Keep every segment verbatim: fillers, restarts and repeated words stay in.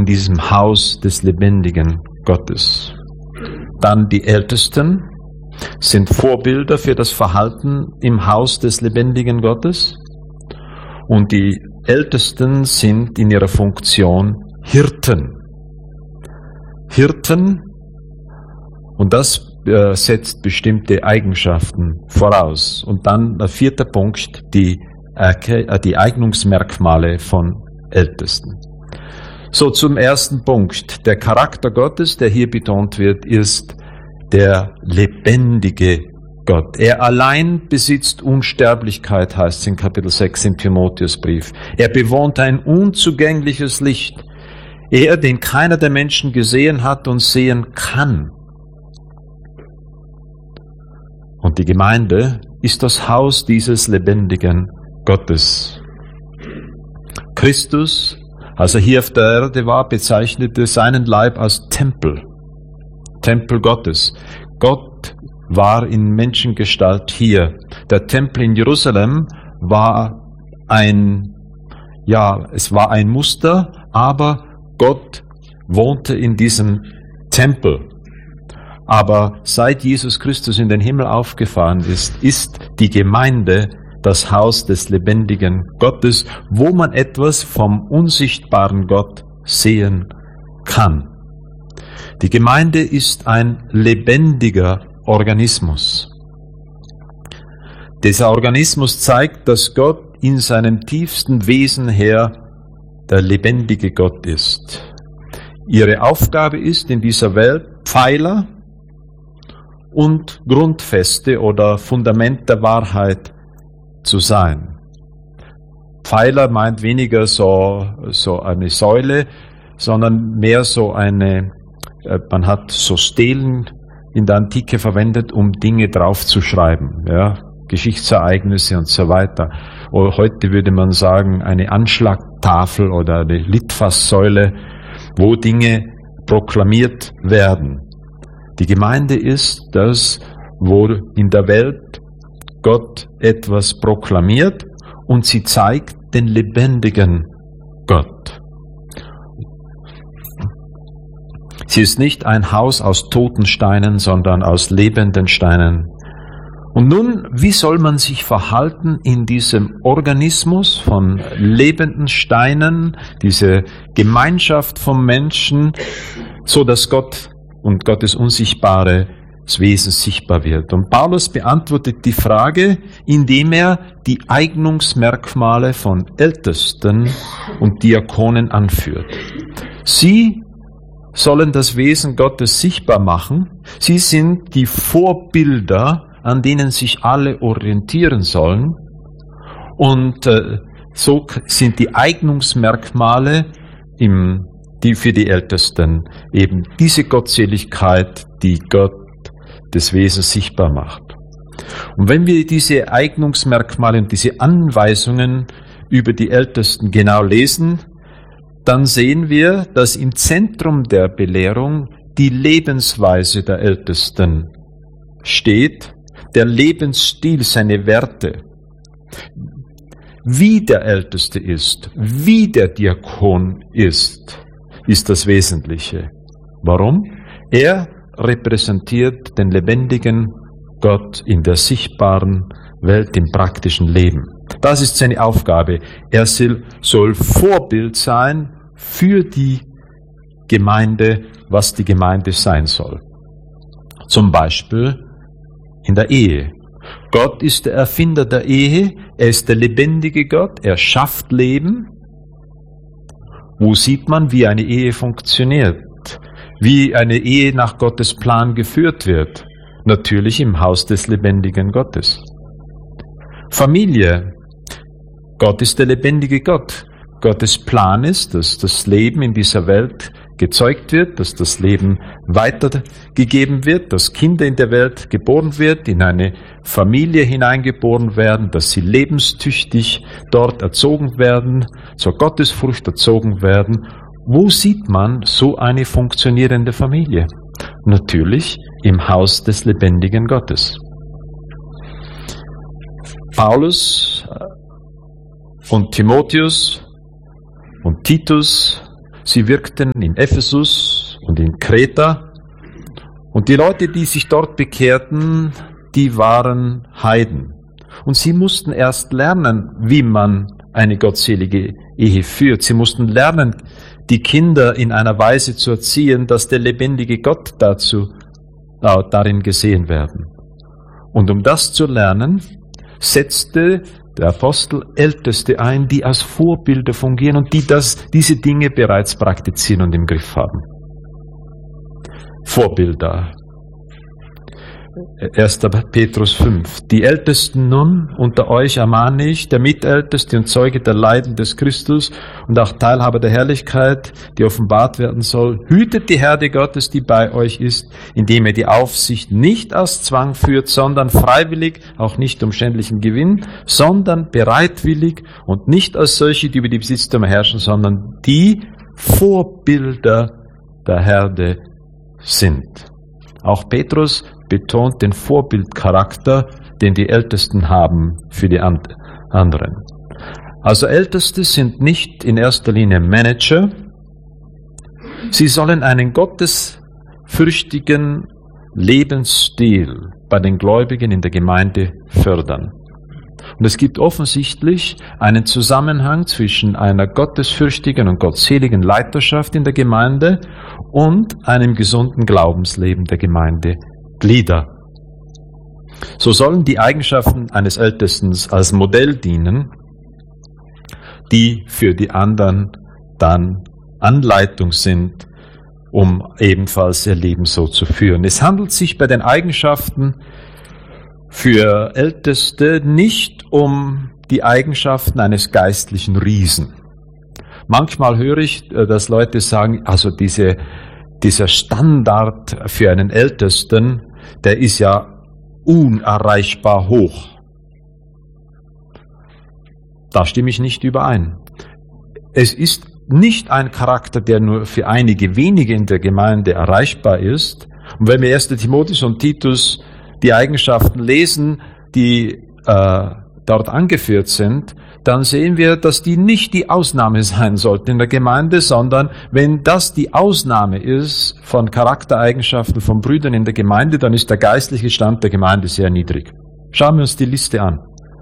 in diesem Haus des lebendigen Gottes. Dann die Ältesten sind Vorbilder für das Verhalten im Haus des lebendigen Gottes. Und die Ältesten sind in ihrer Funktion Hirten. Hirten, und das äh, setzt bestimmte Eigenschaften voraus. Und dann der vierte Punkt, die, äh, die Eignungsmerkmale von Ältesten. So, zum ersten Punkt. Der Charakter Gottes, der hier betont wird, ist der lebendige Gott. Er allein besitzt Unsterblichkeit, heißt es in Kapitel sechs im Timotheusbrief. Er bewohnt ein unzugängliches Licht. Er, den keiner der Menschen gesehen hat und sehen kann. Und die Gemeinde ist das Haus dieses lebendigen Gottes. Christus, als er hier auf der Erde war, bezeichnete seinen Leib als Tempel. Tempel Gottes. Gott war in Menschengestalt hier. Der Tempel in Jerusalem war ein, ja, es war ein Muster, aber Gott wohnte in diesem Tempel. Aber seit Jesus Christus in den Himmel aufgefahren ist, ist die Gemeinde das Haus des lebendigen Gottes, wo man etwas vom unsichtbaren Gott sehen kann. Die Gemeinde ist ein lebendiger Organismus. Dieser Organismus zeigt, dass Gott in seinem tiefsten Wesen her der lebendige Gott ist. Ihre Aufgabe ist in dieser Welt, Pfeiler und Grundfeste oder Fundament der Wahrheit zu sein. Pfeiler meint weniger so, so eine Säule, sondern mehr so eine, man hat so Stelen in der Antike verwendet, um Dinge draufzuschreiben, ja, Geschichtsereignisse und so weiter. Oder heute würde man sagen, eine Anschlagtafel oder eine Litfaßsäule, wo Dinge proklamiert werden. Die Gemeinde ist das, wo in der Welt Gott etwas proklamiert und sie zeigt den lebendigen Gott. Sie ist nicht ein Haus aus toten Steinen, sondern aus lebenden Steinen. Und nun, wie soll man sich verhalten in diesem Organismus von lebenden Steinen, diese Gemeinschaft von Menschen, so dass Gott und Gottes unsichtbare Wesen sichtbar wird? Und Paulus beantwortet die Frage, indem er die Eignungsmerkmale von Ältesten und Diakonen anführt. Sie sollen das Wesen Gottes sichtbar machen. Sie sind die Vorbilder, an denen sich alle orientieren sollen. Und äh, so sind die Eignungsmerkmale im, die für die Ältesten eben diese Gottseligkeit, die Gott des Wesens sichtbar macht. Und wenn wir diese Eignungsmerkmale und diese Anweisungen über die Ältesten genau lesen, dann sehen wir, dass im Zentrum der Belehrung die Lebensweise der Ältesten steht, der Lebensstil, seine Werte. Wie der Älteste ist, wie der Diakon ist, ist das Wesentliche. Warum? Er repräsentiert den lebendigen Gott in der sichtbaren Welt, im praktischen Leben. Das ist seine Aufgabe. Er soll Vorbild sein für die Gemeinde, was die Gemeinde sein soll. Zum Beispiel in der Ehe. Gott ist der Erfinder der Ehe, er ist der lebendige Gott, er schafft Leben. Wo sieht man, wie eine Ehe funktioniert? Wie eine Ehe nach Gottes Plan geführt wird? Natürlich im Haus des lebendigen Gottes. Familie. Gott ist der lebendige Gott. Gottes Plan ist, dass das Leben in dieser Welt gezeugt wird, dass das Leben weitergegeben wird, dass Kinder in der Welt geboren wird, in eine Familie hineingeboren werden, dass sie lebenstüchtig dort erzogen werden, zur Gottesfurcht erzogen werden. Wo sieht man so eine funktionierende Familie? Natürlich im Haus des lebendigen Gottes. Paulus und Timotheus und Titus Sie wirkten in Ephesus und in Kreta. Und die Leute, die sich dort bekehrten, die waren Heiden. Und sie mussten erst lernen, wie man eine gottselige Ehe führt. Sie mussten lernen, die Kinder in einer Weise zu erziehen, dass der lebendige Gott dazu, äh, darin gesehen werden. Und um das zu lernen, setzte der Apostel Älteste ein, die als Vorbilder fungieren und die das, diese Dinge bereits praktizieren und im Griff haben. Vorbilder. erster Petrus fünf. Die Ältesten nun unter euch ermahne ich, der Mitälteste und Zeuge der Leiden des Christus und auch Teilhaber der Herrlichkeit, die offenbart werden soll, hütet die Herde Gottes, die bei euch ist, indem ihr die Aufsicht nicht aus Zwang führt, sondern freiwillig, auch nicht um schändlichen Gewinn, sondern bereitwillig und nicht als solche, die über die Besitztümer herrschen, sondern die Vorbilder der Herde sind. Auch Petrus betont den Vorbildcharakter, den die Ältesten haben für die anderen. Also Älteste sind nicht in erster Linie Manager. Sie sollen einen gottesfürchtigen Lebensstil bei den Gläubigen in der Gemeinde fördern. Und es gibt offensichtlich einen Zusammenhang zwischen einer gottesfürchtigen und gottseligen Leiterschaft in der Gemeinde und einem gesunden Glaubensleben der Gemeindeglieder. So sollen die Eigenschaften eines Ältesten als Modell dienen, die für die anderen dann Anleitung sind, um ebenfalls ihr Leben so zu führen. Es handelt sich bei den Eigenschaften für Älteste nicht um die Eigenschaften eines geistlichen Riesen. Manchmal höre ich, dass Leute sagen, also diese, dieser Standard für einen Ältesten, der ist ja unerreichbar hoch. Da stimme ich nicht überein. Es ist nicht ein Charakter, der nur für einige wenige in der Gemeinde erreichbar ist. Und wenn wir erster Timotheus und Titus die Eigenschaften lesen, die äh, dort angeführt sind, dann sehen wir, dass die nicht die Ausnahme sein sollten in der Gemeinde, sondern wenn das die Ausnahme ist von Charaktereigenschaften von Brüdern in der Gemeinde, dann ist der geistliche Stand der Gemeinde sehr niedrig. Schauen wir uns die Liste an.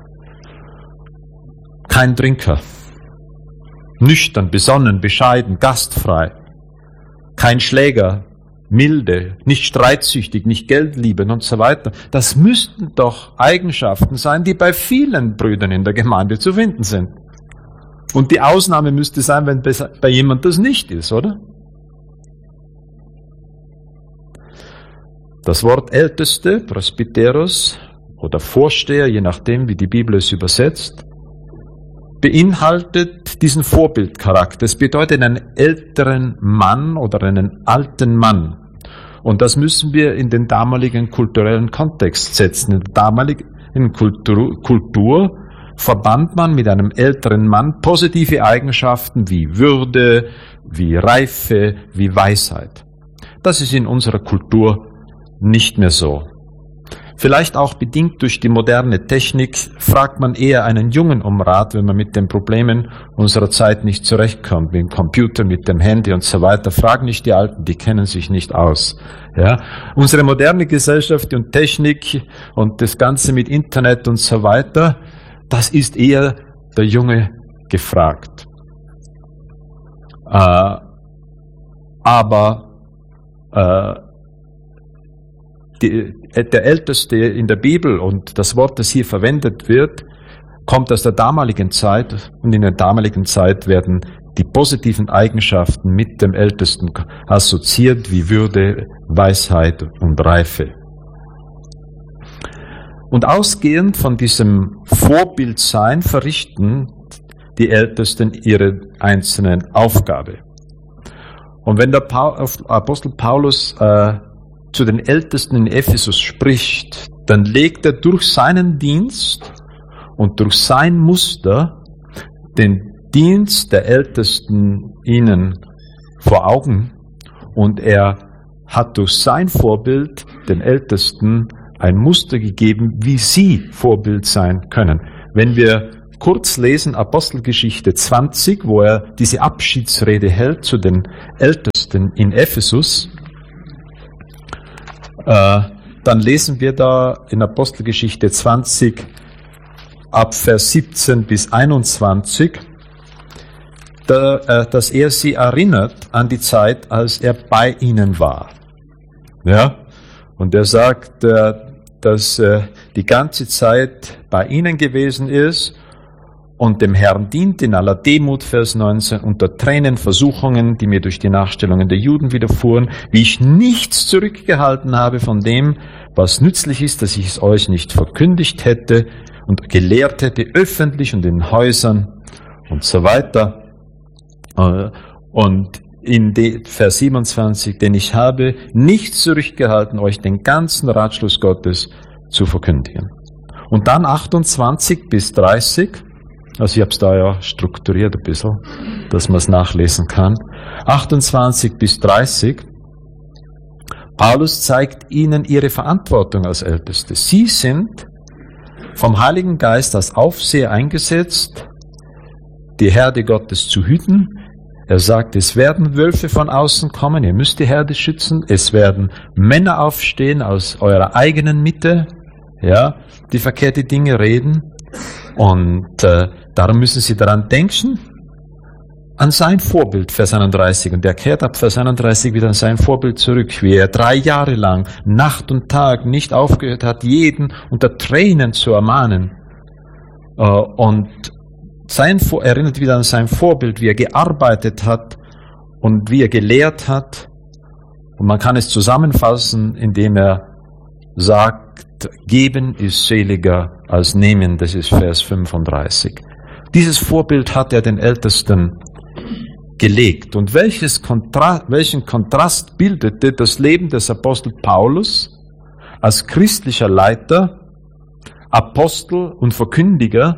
Kein Trinker, nüchtern, besonnen, bescheiden, gastfrei, kein Schläger, milde, nicht streitsüchtig, nicht geldliebend und so weiter. Das müssten doch Eigenschaften sein, die bei vielen Brüdern in der Gemeinde zu finden sind. Und die Ausnahme müsste sein, wenn bei jemand das nicht ist, oder? Das Wort Älteste, Presbyteros oder Vorsteher, je nachdem, wie die Bibel es übersetzt, beinhaltet diesen Vorbildcharakter. Es bedeutet einen älteren Mann oder einen alten Mann. Und das müssen wir in den damaligen kulturellen Kontext setzen. In der damaligen Kultur, Kultur verband man mit einem älteren Mann positive Eigenschaften wie Würde, wie Reife, wie Weisheit. Das ist in unserer Kultur nicht mehr so. Vielleicht auch bedingt durch die moderne Technik fragt man eher einen Jungen um Rat, wenn man mit den Problemen unserer Zeit nicht zurechtkommt, mit dem Computer, mit dem Handy und so weiter. Frag nicht die Alten, die kennen sich nicht aus. Ja? Unsere moderne Gesellschaft und Technik und das Ganze mit Internet und so weiter, das ist eher der Junge gefragt. Äh, aber äh, Die, der Älteste in der Bibel und das Wort, das hier verwendet wird, kommt aus der damaligen Zeit und in der damaligen Zeit werden die positiven Eigenschaften mit dem Ältesten assoziiert wie Würde, Weisheit und Reife. Und ausgehend von diesem Vorbildsein verrichten die Ältesten ihre einzelnen Aufgabe. Und wenn der Apostel Paulus äh, zu den Ältesten in Ephesus spricht, dann legt er durch seinen Dienst und durch sein Muster den Dienst der Ältesten ihnen vor Augen und er hat durch sein Vorbild den Ältesten ein Muster gegeben, wie sie Vorbild sein können. Wenn wir kurz lesen, Apostelgeschichte zwanzig, wo er diese Abschiedsrede hält zu den Ältesten in Ephesus. Äh, dann lesen wir da in Apostelgeschichte zwanzig ab Vers siebzehn bis einundzwanzig, da, äh, dass er sie erinnert an die Zeit, als er bei ihnen war. Ja? Und er sagt, äh, dass äh, die ganze Zeit bei ihnen gewesen ist und dem Herrn dient in aller Demut, Vers neunzehn, unter Tränen, Versuchungen, die mir durch die Nachstellungen der Juden widerfuhren, wie ich nichts zurückgehalten habe von dem, was nützlich ist, dass ich es euch nicht verkündigt hätte und gelehrt hätte, öffentlich und in Häusern und so weiter. Und in Vers siebenundzwanzig, denn ich habe nichts zurückgehalten, euch den ganzen Ratschluss Gottes zu verkündigen. Und dann achtundzwanzig bis dreißig, also ich habe es da ja strukturiert ein bisschen, dass man es nachlesen kann. achtundzwanzig bis dreißig, Paulus zeigt ihnen ihre Verantwortung als Älteste. Sie sind vom Heiligen Geist als Aufseher eingesetzt, die Herde Gottes zu hüten. Er sagt, es werden Wölfe von außen kommen, ihr müsst die Herde schützen. Es werden Männer aufstehen aus eurer eigenen Mitte, ja, die verkehrte Dinge reden. Und äh, darum müssen sie daran denken, an sein Vorbild, Vers einunddreißig. Und er kehrt ab Vers einunddreißig wieder an sein Vorbild zurück, wie er drei Jahre lang Nacht und Tag nicht aufgehört hat, jeden unter Tränen zu ermahnen. Äh, und sein, erinnert wieder an sein Vorbild, wie er gearbeitet hat und wie er gelehrt hat. Und man kann es zusammenfassen, indem er sagt, geben ist seliger als nehmen, das ist Vers fünfunddreißig. Dieses Vorbild hat er den Ältesten gelegt. Und welches Kontra- welchen Kontrast bildete das Leben des Apostel Paulus als christlicher Leiter, Apostel und Verkündiger?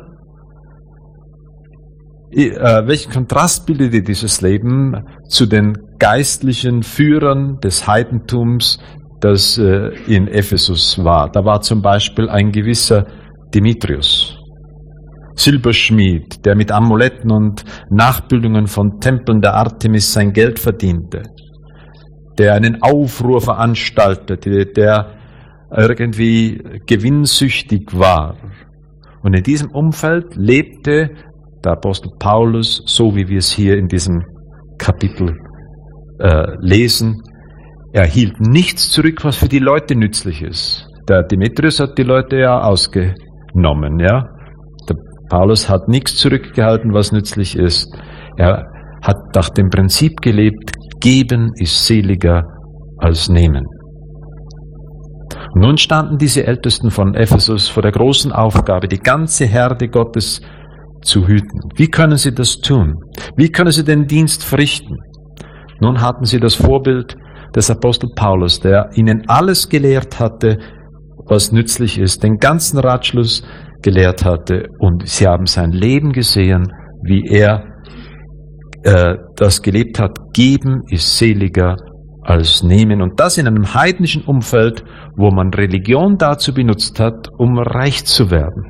Äh, welchen Kontrast bildete dieses Leben zu den geistlichen Führern des Heidentums, das äh, in Ephesus war? Da war zum Beispiel ein gewisser Demetrius, Silberschmied, der mit Amuletten und Nachbildungen von Tempeln der Artemis sein Geld verdiente, der einen Aufruhr veranstaltete, der irgendwie gewinnsüchtig war. Und in diesem Umfeld lebte der Apostel Paulus, so wie wir es hier in diesem Kapitel äh, lesen. Er hielt nichts zurück, was für die Leute nützlich ist. Der Demetrius hat die Leute ja ausgenommen, ja. Der Paulus hat nichts zurückgehalten, was nützlich ist. Er hat nach dem Prinzip gelebt, geben ist seliger als nehmen. Und nun standen diese Ältesten von Ephesus vor der großen Aufgabe, die ganze Herde Gottes zu hüten. Wie können sie das tun? Wie können sie den Dienst verrichten? Nun hatten sie das Vorbild des Apostel Paulus, der ihnen alles gelehrt hatte, was nützlich ist, den ganzen Ratschluss gelehrt hatte, und sie haben sein Leben gesehen, wie er äh, das gelebt hat. Geben ist seliger als nehmen, und das in einem heidnischen Umfeld, wo man Religion dazu benutzt hat, um reich zu werden.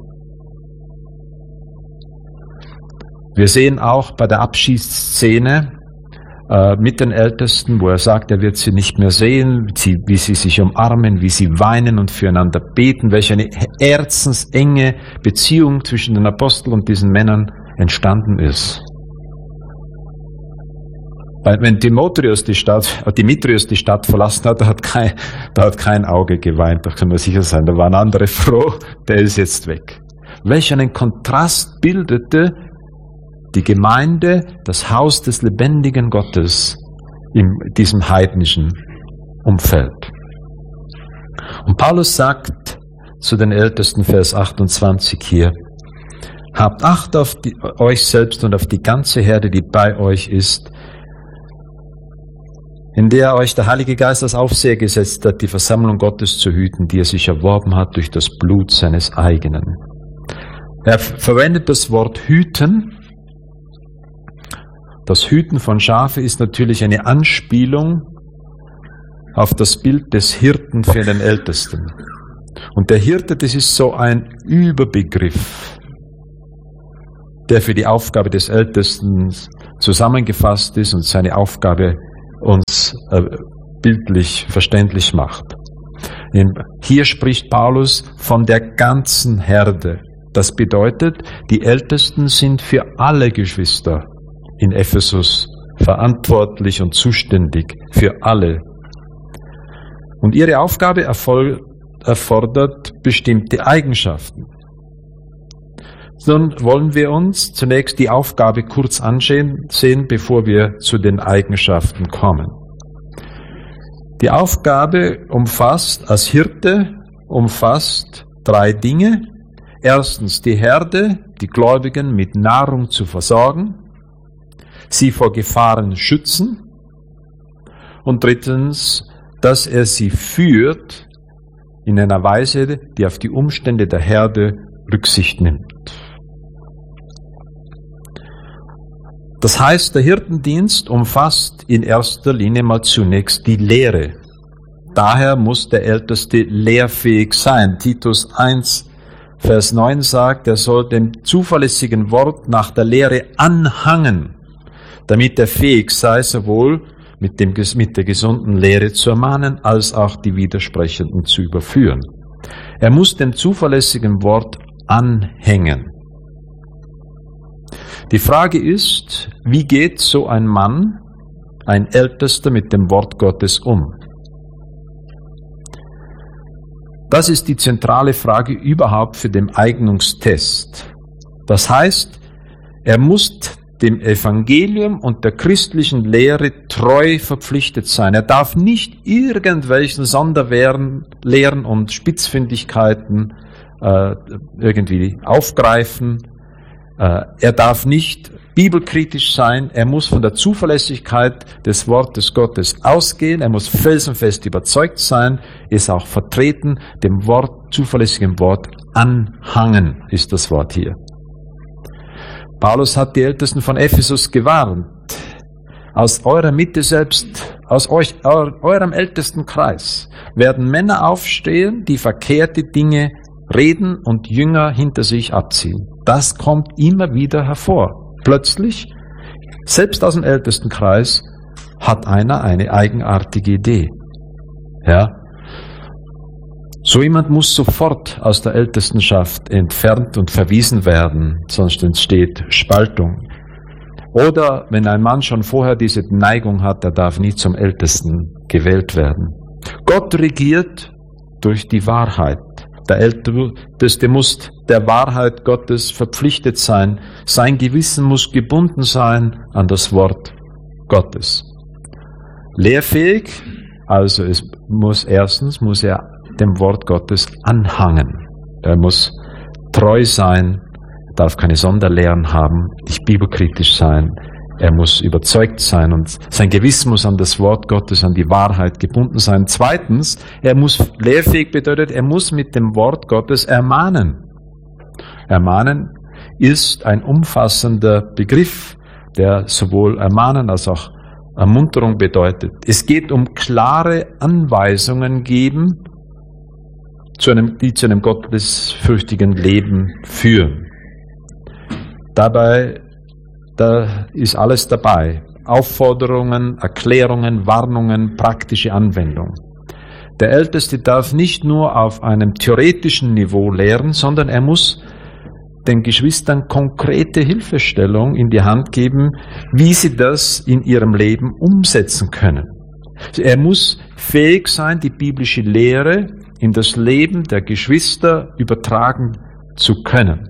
Wir sehen auch bei der Abschiedsszene äh, mit den Ältesten, wo er sagt, er wird sie nicht mehr sehen, sie, wie sie sich umarmen, wie sie weinen und füreinander beten, welche eine herzensenge Beziehung zwischen den Aposteln und diesen Männern entstanden ist. Weil wenn Timotheus die Stadt, äh, Demetrius die Stadt verlassen hat, da hat, kein, da hat kein Auge geweint, da können wir sicher sein. Da waren andere froh, der ist jetzt weg. Welch einen Kontrast bildete die Gemeinde, das Haus des lebendigen Gottes in diesem heidnischen Umfeld. Und Paulus sagt zu den Ältesten, Vers achtundzwanzig hier, habt Acht auf die, euch selbst und auf die ganze Herde, die bei euch ist, in der euch der Heilige Geist als Aufseher gesetzt hat, die Versammlung Gottes zu hüten, die er sich erworben hat durch das Blut seines eigenen. Er verwendet das Wort hüten. Das Hüten von Schafe ist natürlich eine Anspielung auf das Bild des Hirten für den Ältesten. Und der Hirte, das ist so ein Überbegriff. der für die Aufgabe des Ältesten zusammengefasst ist und seine Aufgabe uns äh, bildlich verständlich macht. Hier spricht Paulus von der ganzen Herde. Das bedeutet, die Ältesten sind für alle Geschwister in Ephesus verantwortlich und zuständig, für alle. Und ihre Aufgabe erfol- erfordert bestimmte Eigenschaften. Nun wollen wir uns zunächst die Aufgabe kurz ansehen, sehen, bevor wir zu den Eigenschaften kommen. Die Aufgabe umfasst, als Hirte, umfasst drei Dinge. Erstens, die Herde, die Gläubigen mit Nahrung zu versorgen, sie vor Gefahren schützen und drittens, dass er sie führt in einer Weise, die auf die Umstände der Herde Rücksicht nimmt. Das heißt, der Hirtendienst umfasst in erster Linie mal zunächst die Lehre. Daher muss der Älteste lehrfähig sein. Titus eins, Vers neun sagt, er soll dem zuverlässigen Wort nach der Lehre anhangen, damit er fähig sei, sowohl mit, dem, mit der gesunden Lehre zu ermahnen, als auch die Widersprechenden zu überführen. Er muss dem zuverlässigen Wort anhängen. Die Frage ist, wie geht so ein Mann, ein Ältester, mit dem Wort Gottes um? Das ist die zentrale Frage überhaupt für den Eignungstest. Das heißt, er muss dem Evangelium und der christlichen Lehre treu verpflichtet sein. Er darf nicht irgendwelchen Sonderlehren und Spitzfindigkeiten äh, irgendwie aufgreifen. Er darf nicht bibelkritisch sein, er muss von der Zuverlässigkeit des Wortes Gottes ausgehen, er muss felsenfest überzeugt sein, es auch vertreten, dem Wort, zuverlässigen Wort anhangen, ist das Wort hier. Paulus hat die Ältesten von Ephesus gewarnt, aus eurer Mitte selbst, aus euch, eurem ältesten Kreis, werden Männer aufstehen, die verkehrte Dinge reden und Jünger hinter sich abziehen. Das kommt immer wieder hervor. Plötzlich, selbst aus dem Ältestenkreis, hat einer eine eigenartige Idee. Ja? So jemand muss sofort aus der Ältestenschaft entfernt und verwiesen werden, sonst entsteht Spaltung. Oder wenn ein Mann schon vorher diese Neigung hat, er darf nie zum Ältesten gewählt werden. Gott regiert durch die Wahrheit. Der Älteste muss der Wahrheit Gottes verpflichtet sein. Sein Gewissen muss gebunden sein an das Wort Gottes. Lehrfähig, also es muss erstens, muss er dem Wort Gottes anhangen. Er muss treu sein, darf keine Sonderlehren haben, nicht bibelkritisch sein. Er muss überzeugt sein und sein Gewissen muss an das Wort Gottes, an die Wahrheit gebunden sein. Zweitens, er muss lehrfähig bedeutet, er muss mit dem Wort Gottes ermahnen. Ermahnen ist ein umfassender Begriff, der sowohl Ermahnen als auch Ermunterung bedeutet. Es geht um klare Anweisungen geben, zu einem, die zu einem gottesfürchtigen Leben führen. Dabei Da ist alles dabei. Aufforderungen, Erklärungen, Warnungen, praktische Anwendung. Der Älteste darf nicht nur auf einem theoretischen Niveau lehren, sondern er muss den Geschwistern konkrete Hilfestellung in die Hand geben, wie sie das in ihrem Leben umsetzen können. Er muss fähig sein, die biblische Lehre in das Leben der Geschwister übertragen zu können.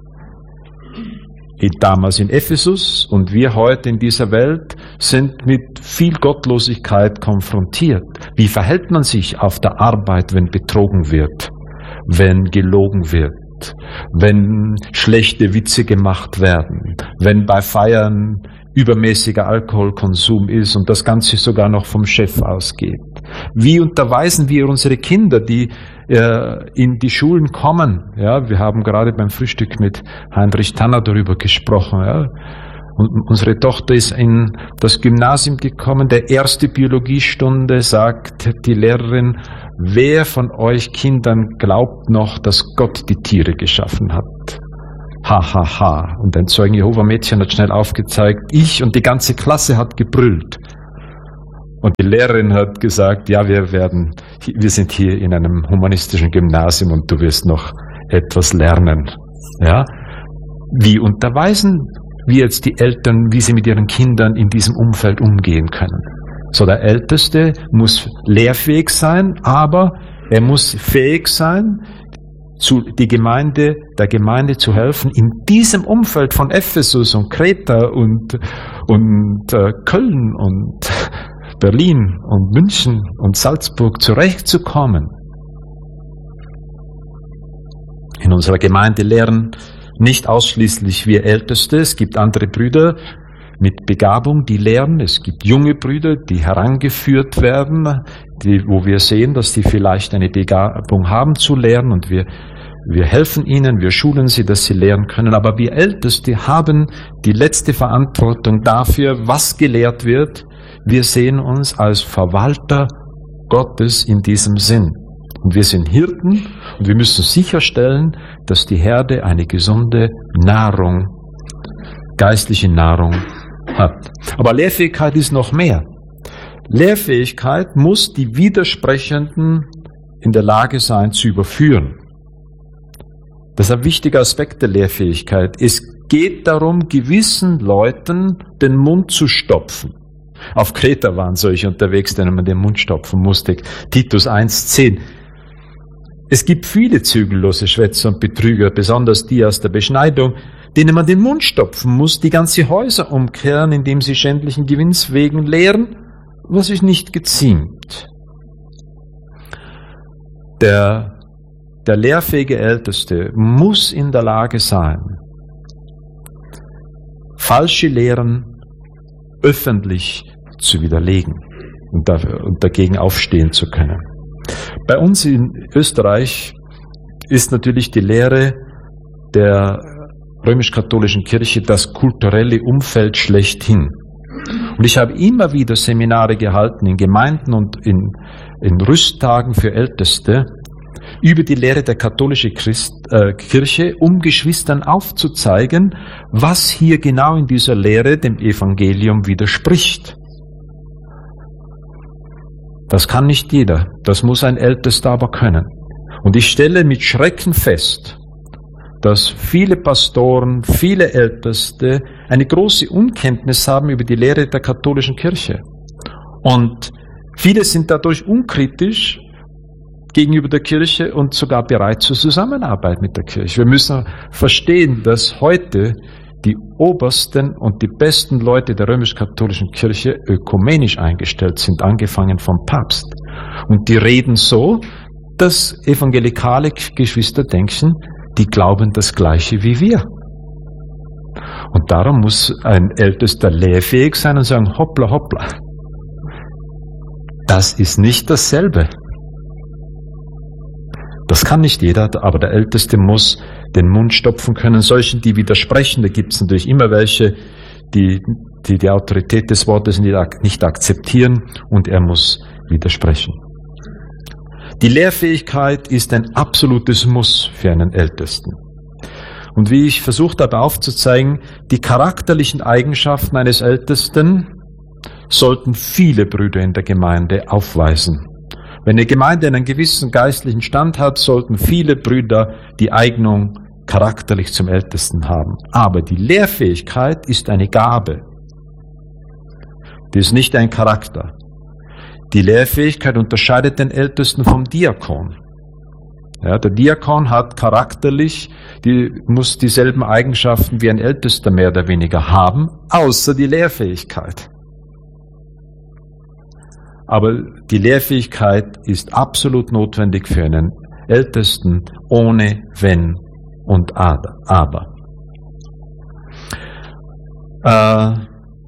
Damals in Ephesus und wir heute in dieser Welt sind mit viel Gottlosigkeit konfrontiert. Wie verhält man sich auf der Arbeit, wenn betrogen wird, wenn gelogen wird, wenn schlechte Witze gemacht werden, wenn bei Feiern übermäßiger Alkoholkonsum ist und das Ganze sogar noch vom Chef ausgeht? Wie unterweisen wir unsere Kinder, die äh, in die Schulen kommen? Ja, wir haben gerade beim Frühstück mit Heinrich Tanner darüber gesprochen. Ja. Und unsere Tochter ist in das Gymnasium gekommen. Der erste Biologiestunde sagt die Lehrerin: Wer von euch Kindern glaubt noch, dass Gott die Tiere geschaffen hat? Ha, ha, ha. Und ein Zeugen-Jehova-Mädchen hat schnell aufgezeigt, ich und die ganze Klasse hat gebrüllt. Und die Lehrerin hat gesagt, ja, wir werden, wir sind hier in einem humanistischen Gymnasium und du wirst noch etwas lernen. Ja? Wie unterweisen wir jetzt die Eltern, wie sie mit ihren Kindern in diesem Umfeld umgehen können? So, der Älteste muss lehrfähig sein, aber er muss fähig sein, zu, die Gemeinde, der Gemeinde zu helfen, in diesem Umfeld von Ephesus und Kreta und, und äh, Köln und Berlin und München und Salzburg zurechtzukommen. In unserer Gemeinde lehren nicht ausschließlich wir Älteste, es gibt andere Brüder mit Begabung, die lehren, es gibt junge Brüder, die herangeführt werden, die, wo wir sehen, dass sie vielleicht eine Begabung haben zu lehren und wir, wir helfen ihnen, wir schulen sie, dass sie lehren können, aber wir Älteste haben die letzte Verantwortung dafür, was gelehrt wird. Wir sehen uns als Verwalter Gottes in diesem Sinn. Und wir sind Hirten und wir müssen sicherstellen, dass die Herde eine gesunde Nahrung, geistliche Nahrung hat. Aber Lehrfähigkeit ist noch mehr. Lehrfähigkeit muss die Widersprechenden in der Lage sein zu überführen. Das ist ein wichtiger Aspekt der Lehrfähigkeit. Es geht darum, gewissen Leuten den Mund zu stopfen. Auf Kreta waren solche unterwegs, denen man den Mund stopfen musste. Titus eins zehn. Es gibt viele zügellose Schwätzer und Betrüger, besonders die aus der Beschneidung, denen man den Mund stopfen muss, die ganze Häuser umkehren, indem sie schändlichen Gewinns wegen lehren, was sich nicht geziemt. Der, der lehrfähige Älteste muss in der Lage sein, falsche Lehren öffentlich zu widerlegen und, dafür, und dagegen aufstehen zu können. Bei uns in Österreich ist natürlich die Lehre der römisch-katholischen Kirche das kulturelle Umfeld schlechthin. Und ich habe immer wieder Seminare gehalten in Gemeinden und in, in Rüsttagen für Älteste über die Lehre der katholischen Christ, äh, Kirche, um Geschwistern aufzuzeigen, was hier genau in dieser Lehre dem Evangelium widerspricht. Das kann nicht jeder, das muss ein Ältester aber können. Und ich stelle mit Schrecken fest, dass viele Pastoren, viele Älteste eine große Unkenntnis haben über die Lehre der katholischen Kirche. Und viele sind dadurch unkritisch gegenüber der Kirche und sogar bereit zur Zusammenarbeit mit der Kirche. Wir müssen verstehen, dass heute die obersten und die besten Leute der römisch-katholischen Kirche ökumenisch eingestellt sind, angefangen vom Papst. Und die reden so, dass evangelikale Geschwister denken, die glauben das Gleiche wie wir. Und darum muss ein Ältester lehrfähig sein und sagen, hoppla, hoppla. Das ist nicht dasselbe. Das kann nicht jeder, aber der Älteste muss den Mund stopfen können. Solchen, die widersprechen, da gibt es natürlich immer welche, die, die die Autorität des Wortes nicht akzeptieren und er muss widersprechen. Die Lehrfähigkeit ist ein absolutes Muss für einen Ältesten. Und wie ich versucht habe aufzuzeigen, die charakterlichen Eigenschaften eines Ältesten sollten viele Brüder in der Gemeinde aufweisen. Wenn eine Gemeinde einen gewissen geistlichen Stand hat, sollten viele Brüder die Eignung charakterlich zum Ältesten haben. Aber die Lehrfähigkeit ist eine Gabe. Die ist nicht ein Charakter. Die Lehrfähigkeit unterscheidet den Ältesten vom Diakon. Ja, der Diakon hat charakterlich, die, muss dieselben Eigenschaften wie ein Ältester mehr oder weniger haben, außer die Lehrfähigkeit. Aber die Lehrfähigkeit ist absolut notwendig für einen Ältesten, ohne Wenn und Aber. Äh,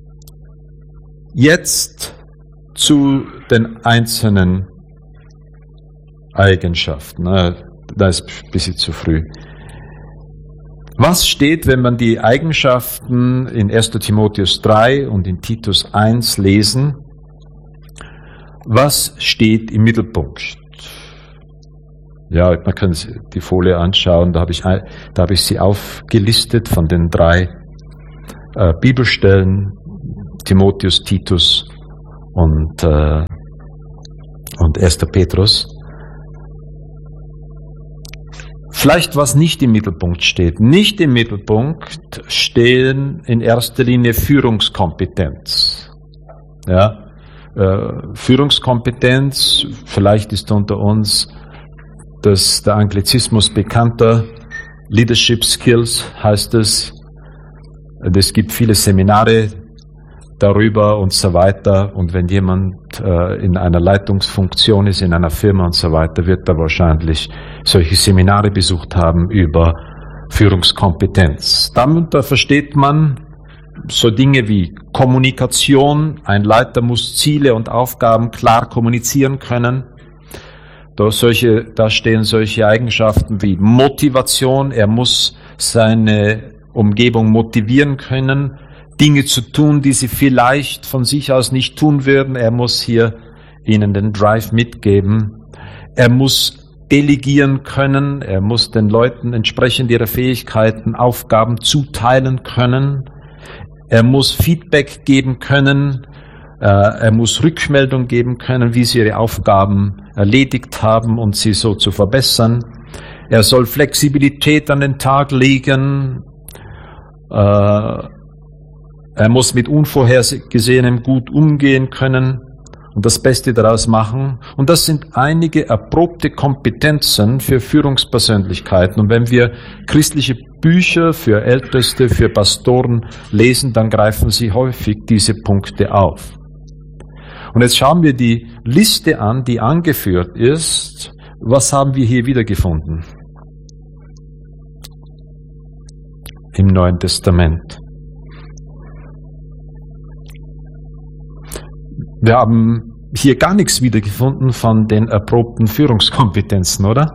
jetzt zu den einzelnen Eigenschaften. Da ist ein bisschen zu früh. Was steht, wenn man die Eigenschaften in erster Timotheus drei und in Titus eins lesen? Was steht im Mittelpunkt? Ja, man kann die Folie anschauen, da habe ich, da habe ich sie aufgelistet von den drei äh, Bibelstellen, Timotheus, Titus und, äh, und erster Petrus. Vielleicht was nicht im Mittelpunkt steht. Nicht im Mittelpunkt stehen in erster Linie Führungskompetenz. Ja, äh, Führungskompetenz, vielleicht ist unter uns das, der Anglizismus bekannter, Leadership Skills heißt es. Es gibt viele Seminare darüber und so weiter. Und wenn jemand äh, in einer Leitungsfunktion ist, in einer Firma und so weiter, wird er wahrscheinlich solche Seminare besucht haben über Führungskompetenz. Darunter versteht man so Dinge wie Kommunikation. Ein Leiter muss Ziele und Aufgaben klar kommunizieren können. Da, solche, da stehen solche Eigenschaften wie Motivation. Er muss seine Umgebung motivieren können, Dinge zu tun, die sie vielleicht von sich aus nicht tun würden. Er muss hier ihnen den Drive mitgeben. Er muss delegieren können. Er muss den Leuten entsprechend ihrer Fähigkeiten Aufgaben zuteilen können. Er muss Feedback geben können. Er muss Rückmeldung geben können, wie sie ihre Aufgaben erledigt haben und sie so zu verbessern. Er soll Flexibilität an den Tag legen. Er muss mit Unvorhergesehenem gut umgehen können und das Beste daraus machen. Und das sind einige erprobte Kompetenzen für Führungspersönlichkeiten. Und wenn wir christliche Bücher für Älteste, für Pastoren lesen, dann greifen sie häufig diese Punkte auf. Und jetzt schauen wir die Liste an, die angeführt ist. Was haben wir hier wiedergefunden? Im Neuen Testament. Wir haben hier gar nichts wiedergefunden von den erprobten Führungskompetenzen, oder?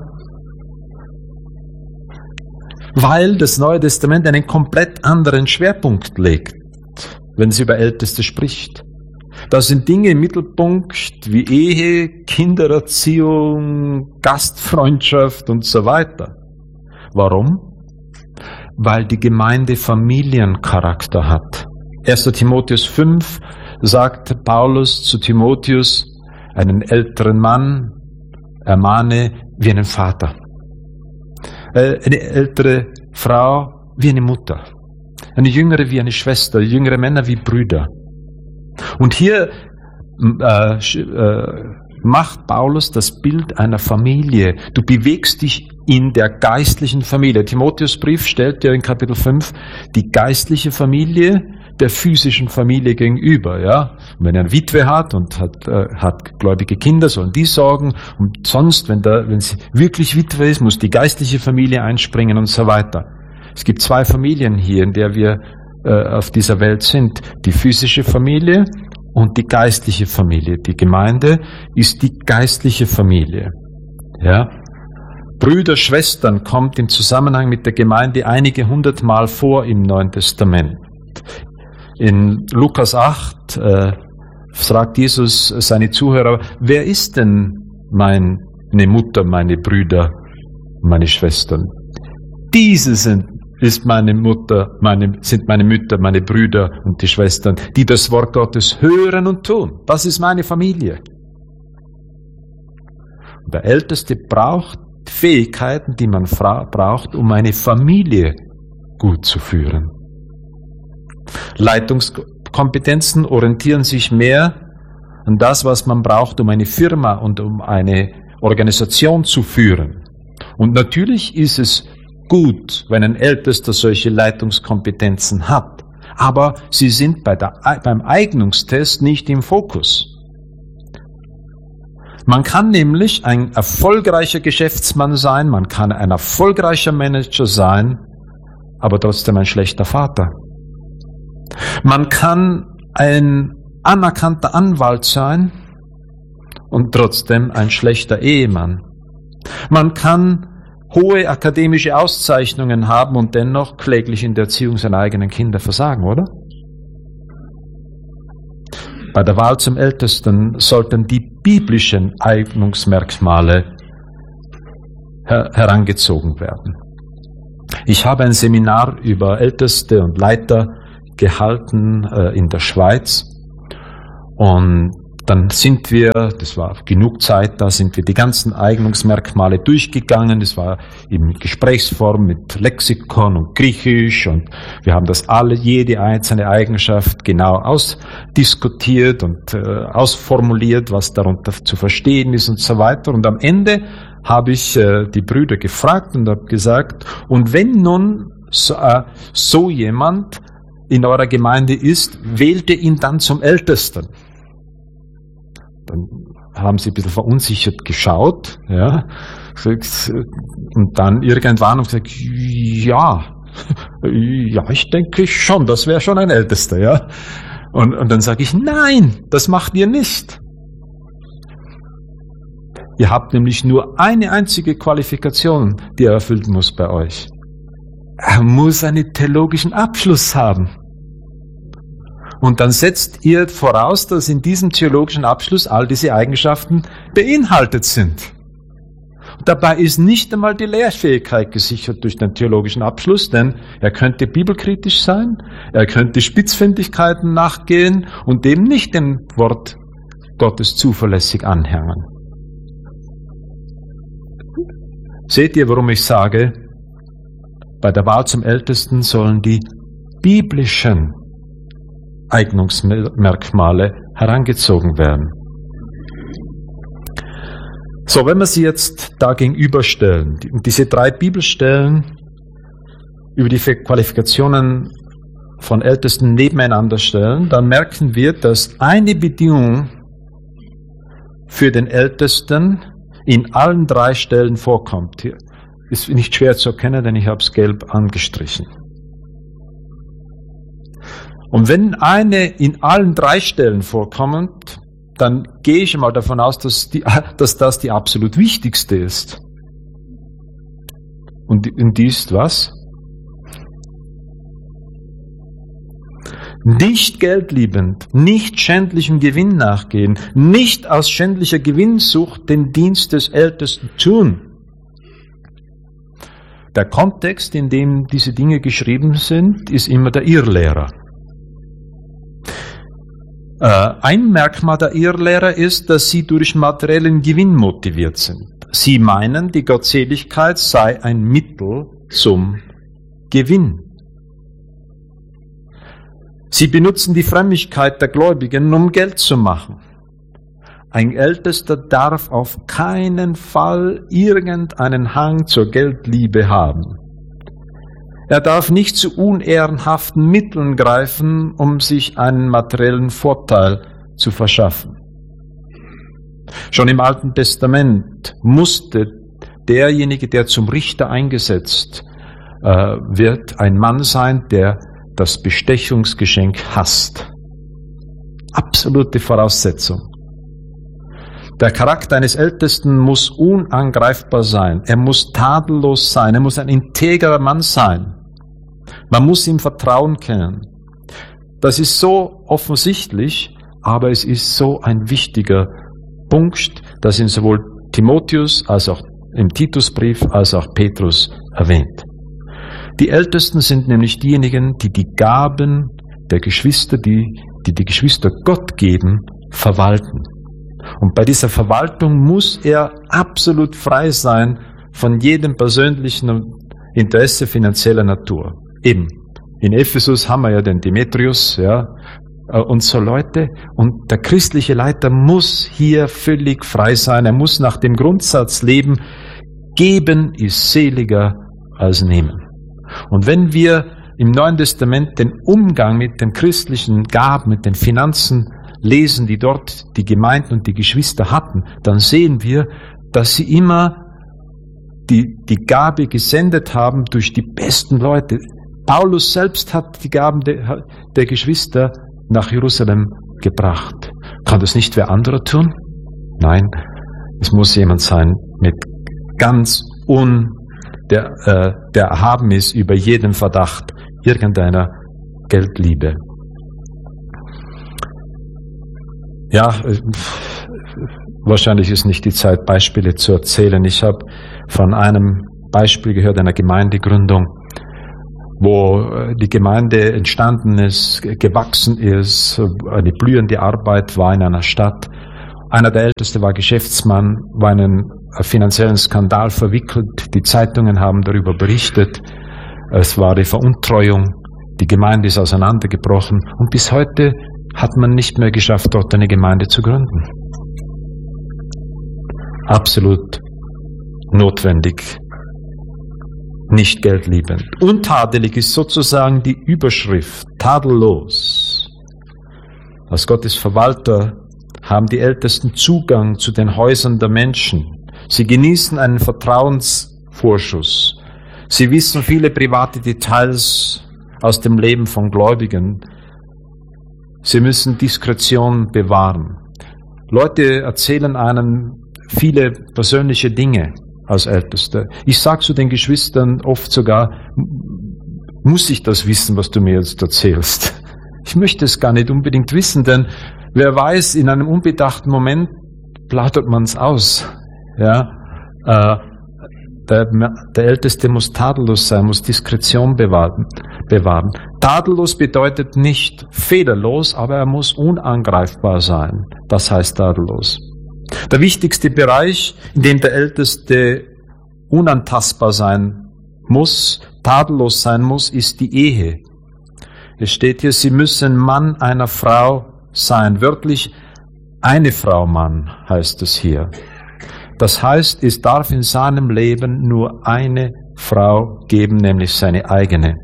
Weil das Neue Testament einen komplett anderen Schwerpunkt legt, wenn es über Älteste spricht. Da sind Dinge im Mittelpunkt wie Ehe, Kindererziehung, Gastfreundschaft und so weiter. Warum? Weil die Gemeinde Familiencharakter hat. erster Timotheus fünf sagt Paulus zu Timotheus, einen älteren Mann ermahne wie einen Vater. Eine ältere Frau wie eine Mutter. Eine jüngere wie eine Schwester, jüngere Männer wie Brüder. Und hier äh, äh, macht Paulus das Bild einer Familie. Du bewegst dich in der geistlichen Familie. Timotheusbrief stellt ja in Kapitel fünf die geistliche Familie der physischen Familie gegenüber. Ja? Und wenn er eine Witwe hat und hat, äh, hat gläubige Kinder, sollen die sorgen. Und sonst, wenn, der, wenn sie wirklich Witwe ist, muss die geistliche Familie einspringen und so weiter. Es gibt zwei Familien hier, in der wir äh, auf dieser Welt sind. Die physische Familie und die geistliche Familie. Die Gemeinde ist die geistliche Familie. Ja? Brüder, Schwestern kommt im Zusammenhang mit der Gemeinde einige hundert Mal vor im Neuen Testament. In Lukas acht äh, fragt Jesus seine Zuhörer, wer ist denn meine Mutter, meine Brüder, meine Schwestern? Diese sind ist meine Mutter, meine, sind meine Mütter, meine Brüder und die Schwestern, die das Wort Gottes hören und tun. Das ist meine Familie. Und der Älteste braucht Fähigkeiten, die man braucht, um eine Familie gut zu führen. Leitungskompetenzen orientieren sich mehr an das, was man braucht, um eine Firma und um eine Organisation zu führen. Und natürlich ist es gut, wenn ein Ältester solche Leitungskompetenzen hat, aber sie sind bei der, beim Eignungstest nicht im Fokus. Man kann nämlich ein erfolgreicher Geschäftsmann sein, man kann ein erfolgreicher Manager sein, aber trotzdem ein schlechter Vater. Man kann ein anerkannter Anwalt sein und trotzdem ein schlechter Ehemann. Man kann hohe akademische Auszeichnungen haben und dennoch kläglich in der Erziehung seiner eigenen Kinder versagen, oder? Bei der Wahl zum Ältesten sollten die biblischen Eignungsmerkmale her herangezogen werden. Ich habe ein Seminar über Älteste und Leiter gehalten äh, in der Schweiz und dann sind wir, das war genug Zeit, da sind wir die ganzen Eignungsmerkmale durchgegangen. Das war in Gesprächsform mit Lexikon und Griechisch und wir haben das alle, jede einzelne Eigenschaft genau ausdiskutiert und äh, ausformuliert, was darunter zu verstehen ist und so weiter. Und am Ende habe ich äh, die Brüder gefragt und habe gesagt, und wenn nun so, äh, so jemand in eurer Gemeinde ist, wählt ihr ihn dann zum Ältesten? Dann haben sie ein bisschen verunsichert geschaut, ja, und dann irgendwann und gesagt, ja, ja, ich denke schon, das wäre schon ein Ältester, ja. Und, und dann sage ich, nein, das macht ihr nicht. Ihr habt nämlich nur eine einzige Qualifikation, die er erfüllen muss bei euch. Er muss einen theologischen Abschluss haben. Und dann setzt ihr voraus, dass in diesem theologischen Abschluss all diese Eigenschaften beinhaltet sind. Und dabei ist nicht einmal die Lehrfähigkeit gesichert durch den theologischen Abschluss, denn er könnte bibelkritisch sein, er könnte Spitzfindigkeiten nachgehen und dem nicht dem Wort Gottes zuverlässig anhängen. Seht ihr, warum ich sage, bei der Wahl zum Ältesten sollen die biblischen Eignungsmerkmale herangezogen werden. So, wenn wir sie jetzt da gegenüberstellen, diese drei Bibelstellen über die Qualifikationen von Ältesten nebeneinander stellen, dann merken wir, dass eine Bedingung für den Ältesten in allen drei Stellen vorkommt. Hier ist nicht schwer zu erkennen, denn ich habe es gelb angestrichen. Und wenn eine in allen drei Stellen vorkommt, dann gehe ich mal davon aus, dass, die, dass das die absolut wichtigste ist. Und die, und die ist was? Nicht geldliebend, nicht schändlichem Gewinn nachgehen, nicht aus schändlicher Gewinnsucht den Dienst des Ältesten tun. Der Kontext, in dem diese Dinge geschrieben sind, ist immer der Irrlehrer. Ein Merkmal der Irrlehrer ist, dass sie durch materiellen Gewinn motiviert sind. Sie meinen, die Gottseligkeit sei ein Mittel zum Gewinn. Sie benutzen die Frömmigkeit der Gläubigen, um Geld zu machen. Ein Ältester darf auf keinen Fall irgendeinen Hang zur Geldliebe haben. Er darf nicht zu unehrenhaften Mitteln greifen, um sich einen materiellen Vorteil zu verschaffen. Schon im Alten Testament musste derjenige, der zum Richter eingesetzt äh, wird, ein Mann sein, der das Bestechungsgeschenk hasst. Absolute Voraussetzung. Der Charakter eines Ältesten muss unangreifbar sein. Er muss tadellos sein. Er muss ein integrer Mann sein. Man muss ihm Vertrauen kennen. Das ist so offensichtlich, aber es ist so ein wichtiger Punkt, das in sowohl Timotheus als auch im Titusbrief als auch Petrus erwähnt. Die Ältesten sind nämlich diejenigen, die die Gaben der Geschwister, die die, die Geschwister Gott geben, verwalten. Und bei dieser Verwaltung muss er absolut frei sein von jedem persönlichen Interesse finanzieller Natur. Eben, in Ephesus haben wir ja den Demetrius, ja, und so Leute. Und der christliche Leiter muss hier völlig frei sein. Er muss nach dem Grundsatz leben, geben ist seliger als nehmen. Und wenn wir im Neuen Testament den Umgang mit den christlichen Gaben, mit den Finanzen lesen, die dort die Gemeinden und die Geschwister hatten, dann sehen wir, dass sie immer die, die Gabe gesendet haben durch die besten Leute. Paulus selbst hat die Gaben der, der Geschwister nach Jerusalem gebracht. Kann das nicht wer anderer tun? Nein, es muss jemand sein mit ganz un, der, äh, der erhaben ist über jeden Verdacht irgendeiner Geldliebe. Ja, äh, wahrscheinlich ist nicht die Zeit, Beispiele zu erzählen. Ich habe von einem Beispiel gehört, einer Gemeindegründung, wo die Gemeinde entstanden ist, gewachsen ist, eine blühende Arbeit war in einer Stadt. Einer der Ältesten war Geschäftsmann, war in einen finanziellen Skandal verwickelt. Die Zeitungen haben darüber berichtet. Es war die Veruntreuung. Die Gemeinde ist auseinandergebrochen. Und bis heute hat man nicht mehr geschafft, dort eine Gemeinde zu gründen. Absolut notwendig. Nicht geldliebend. Untadelig ist sozusagen die Überschrift. Tadellos. Als Gottes Verwalter haben die Ältesten Zugang zu den Häusern der Menschen. Sie genießen einen Vertrauensvorschuss. Sie wissen viele private Details aus dem Leben von Gläubigen. Sie müssen Diskretion bewahren. Leute erzählen einem viele persönliche Dinge als Älteste. Ich sage zu den Geschwistern oft sogar, muss ich das wissen, was du mir jetzt erzählst? Ich möchte es gar nicht unbedingt wissen, denn wer weiß, in einem unbedachten Moment plaudert man es aus. Ja, äh, der, der Älteste muss tadellos sein, muss Diskretion bewahren, bewahren. Tadellos bedeutet nicht fehlerlos, aber er muss unangreifbar sein. Das heißt tadellos. Der wichtigste Bereich, in dem der Älteste unantastbar sein muss, tadellos sein muss, ist die Ehe. Es steht hier, sie müssen Mann einer Frau sein. Wörtlich, eine Frau Mann heißt es hier. Das heißt, es darf in seinem Leben nur eine Frau geben, nämlich seine eigene.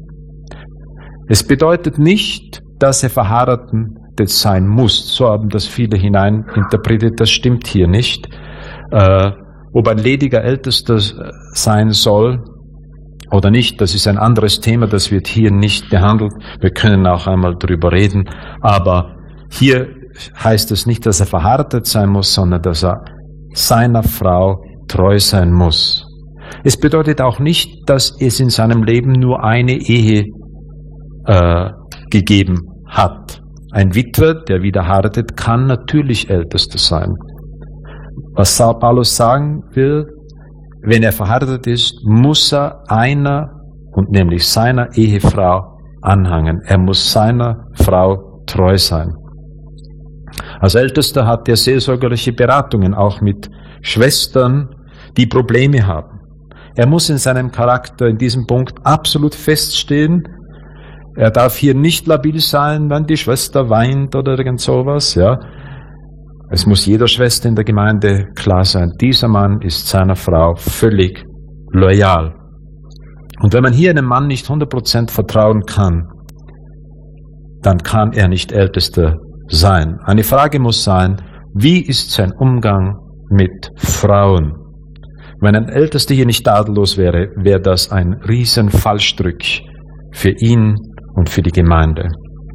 Es bedeutet nicht, dass er verheiratet sein muss. So haben das viele hineininterpretiert. Das stimmt hier nicht. Äh, ob ein lediger Ältester sein soll oder nicht, das ist ein anderes Thema, das wird hier nicht behandelt. Wir können auch einmal drüber reden. Aber hier heißt es nicht, dass er verheiratet sein muss, sondern dass er seiner Frau treu sein muss. Es bedeutet auch nicht, dass es in seinem Leben nur eine Ehe äh, gegeben hat. Ein Witwer, der wieder heiratet, kann natürlich Ältester sein. Was Paulus sagen will, wenn er verheiratet ist, muss er einer, und nämlich seiner Ehefrau, anhangen. Er muss seiner Frau treu sein. Als Ältester hat er seelsorgerliche Beratungen, auch mit Schwestern, die Probleme haben. Er muss in seinem Charakter in diesem Punkt absolut feststehen. Er darf hier nicht labil sein, wenn die Schwester weint oder irgend sowas. Ja. Es muss jeder Schwester in der Gemeinde klar sein, dieser Mann ist seiner Frau völlig loyal. Und wenn man hier einem Mann nicht hundert Prozent vertrauen kann, dann kann er nicht Ältester sein. Eine Frage muss sein, wie ist sein Umgang mit Frauen? Wenn ein Ältester hier nicht tadellos wäre, wäre das ein riesen Fallstrick für ihn und für die Gemeinde.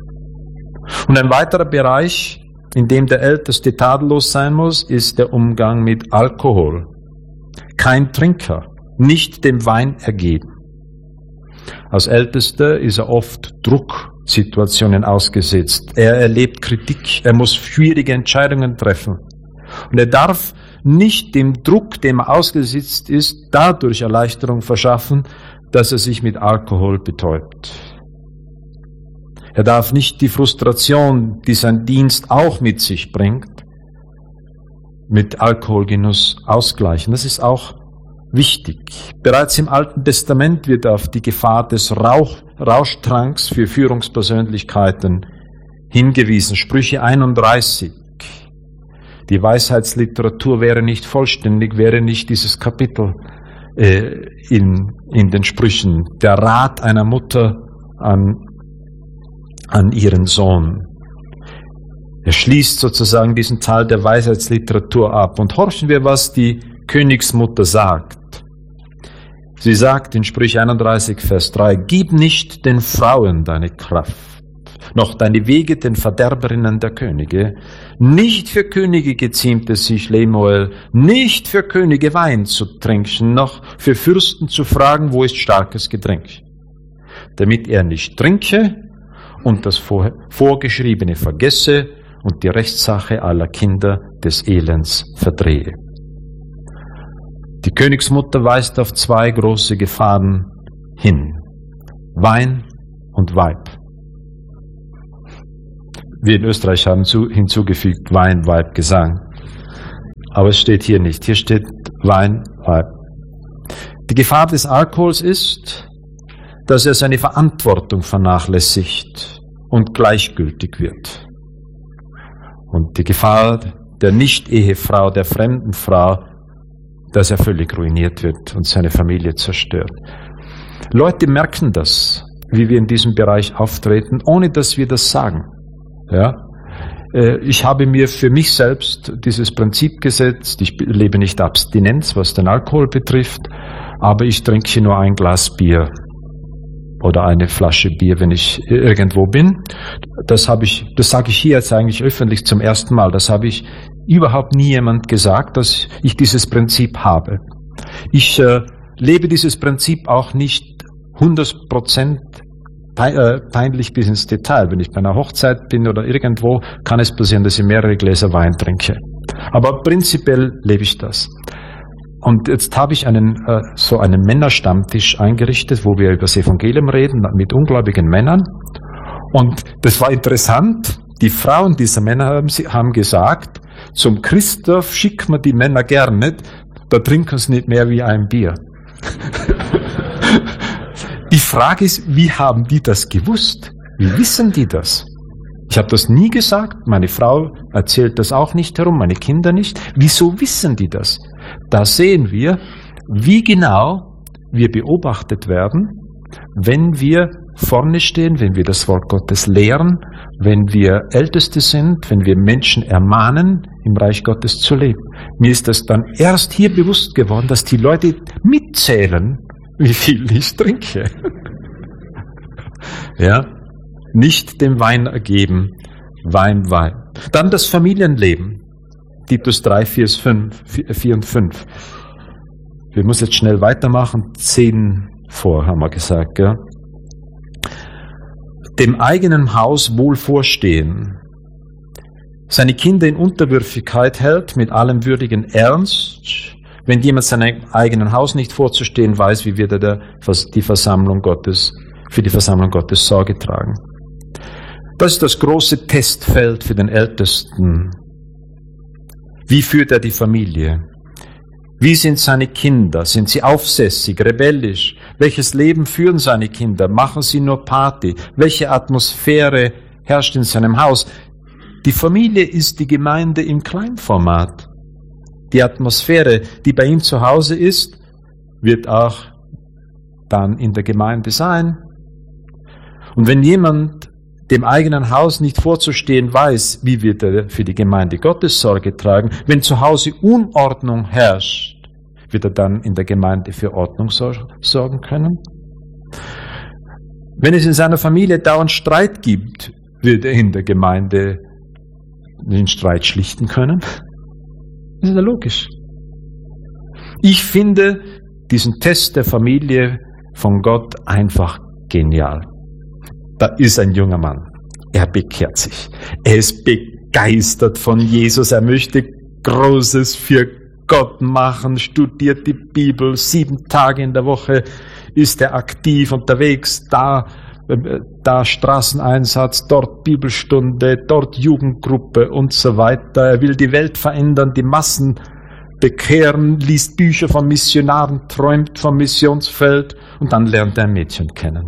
Und ein weiterer Bereich, in dem der Älteste tadellos sein muss, ist der Umgang mit Alkohol. Kein Trinker, nicht dem Wein ergeben. Als Ältester ist er oft Drucksituationen ausgesetzt. Er erlebt Kritik, er muss schwierige Entscheidungen treffen. Und er darf nicht dem Druck, dem er ausgesetzt ist, dadurch Erleichterung verschaffen, dass er sich mit Alkohol betäubt. Er darf nicht die Frustration, die sein Dienst auch mit sich bringt, mit Alkoholgenuss ausgleichen. Das ist auch wichtig. Bereits im Alten Testament wird auf die Gefahr des Rauch, Rauschtranks für Führungspersönlichkeiten hingewiesen. Sprüche einunddreißig. Die Weisheitsliteratur wäre nicht vollständig, wäre nicht dieses Kapitel äh, in, in den Sprüchen. Der Rat einer Mutter an an ihren Sohn. Er schließt sozusagen diesen Teil der Weisheitsliteratur ab. Und horchen wir, was die Königsmutter sagt. Sie sagt in Sprüche einunddreißig, Vers drei, gib nicht den Frauen deine Kraft, noch deine Wege den Verderberinnen der Könige. Nicht für Könige geziemt es sich, Lemuel, nicht für Könige Wein zu trinken, noch für Fürsten zu fragen, wo ist starkes Getränk, damit er nicht trinke und das Vorgeschriebene vergesse und die Rechtssache aller Kinder des Elends verdrehe. Die Königsmutter weist auf zwei große Gefahren hin. Wein und Weib. Wir in Österreich haben zu, hinzugefügt Wein, Weib, Gesang. Aber es steht hier nicht. Hier steht Wein, Weib. Die Gefahr des Alkohols ist, dass er seine Verantwortung vernachlässigt und gleichgültig wird. Und die Gefahr der Nicht-Ehefrau, der fremden Frau, dass er völlig ruiniert wird und seine Familie zerstört. Leute merken das, wie wir in diesem Bereich auftreten, ohne dass wir das sagen. Ja? Ich habe mir für mich selbst dieses Prinzip gesetzt, ich lebe nicht Abstinenz, was den Alkohol betrifft, aber ich trinke nur ein Glas Bier oder eine Flasche Bier, wenn ich irgendwo bin. Das habe ich, das sage ich hier jetzt eigentlich öffentlich zum ersten Mal. Das habe ich überhaupt nie jemand gesagt, dass ich dieses Prinzip habe. Ich äh, lebe dieses Prinzip auch nicht hundert Prozent peinlich bis ins Detail. Wenn ich bei einer Hochzeit bin oder irgendwo, kann es passieren, dass ich mehrere Gläser Wein trinke. Aber prinzipiell lebe ich das. Und jetzt habe ich einen äh, so einen Männerstammtisch eingerichtet, wo wir über das Evangelium reden, mit ungläubigen Männern. Und das war interessant. Die Frauen dieser Männer haben, haben gesagt, zum Christoph schicken wir die Männer gern nicht, da trinken sie nicht mehr wie ein Bier. Die Frage ist, wie haben die das gewusst? Wie wissen die das? Ich habe das nie gesagt, meine Frau erzählt das auch nicht herum, meine Kinder nicht. Wieso wissen die das? Da sehen wir, wie genau wir beobachtet werden, wenn wir vorne stehen, wenn wir das Wort Gottes lehren, wenn wir Älteste sind, wenn wir Menschen ermahnen, im Reich Gottes zu leben. Mir ist das dann erst hier bewusst geworden, dass die Leute mitzählen, wie viel ich trinke. Ja, nicht dem Wein ergeben, Wein, Wein. Dann das Familienleben. Titus drei, vier und fünf. Wir müssen jetzt schnell weitermachen. Zehn vor, haben wir gesagt. Ja. Dem eigenen Haus wohl vorstehen. Seine Kinder in Unterwürfigkeit hält, mit allem würdigen Ernst. Wenn jemand seinem eigenen Haus nicht vorzustehen weiß, wie wird er der, die Versammlung Gottes, für die Versammlung Gottes Sorge tragen? Das ist das große Testfeld für den Ältesten. Wie führt er die Familie? Wie sind seine Kinder? Sind sie aufsässig, rebellisch? Welches Leben führen seine Kinder? Machen sie nur Party? Welche Atmosphäre herrscht in seinem Haus? Die Familie ist die Gemeinde im Kleinformat. Die Atmosphäre, die bei ihm zu Hause ist, wird auch dann in der Gemeinde sein. Und wenn jemand dem eigenen Haus nicht vorzustehen weiß, wie wird er für die Gemeinde Gottes Sorge tragen, wenn zu Hause Unordnung herrscht, wird er dann in der Gemeinde für Ordnung sorgen können? Wenn es in seiner Familie dauernd Streit gibt, wird er in der Gemeinde den Streit schlichten können? Das ist ja logisch. Ich finde diesen Test der Familie von Gott einfach genial. Da ist ein junger Mann. Er bekehrt sich. Er ist begeistert von Jesus. Er möchte Großes für Gott machen, studiert die Bibel. Sieben Tage in der Woche ist er aktiv unterwegs. Da, da Straßeneinsatz, dort Bibelstunde, dort Jugendgruppe und so weiter. Er will die Welt verändern, die Massen bekehren, liest Bücher von Missionaren, träumt vom Missionsfeld und dann lernt er ein Mädchen kennen.